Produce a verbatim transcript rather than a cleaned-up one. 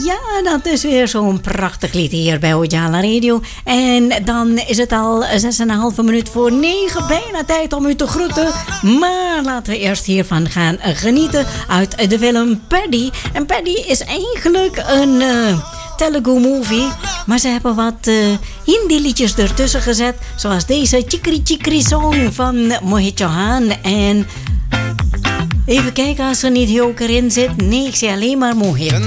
Ja, dat is weer zo'n prachtig lied hier bij Ojala Radio. En dan is het al zes en een halve minuut voor negen. Bijna tijd om u te groeten. Maar laten we eerst hiervan gaan genieten uit de film Paddy. En Paddy is eigenlijk een uh, Telugu movie. Maar ze hebben wat uh, Hindi liedjes ertussen gezet. Zoals deze Chikri Chikri song van Mohit Chauhan. En even kijken als er niet Joker in zit. Nee, ik zie alleen maar Mohit.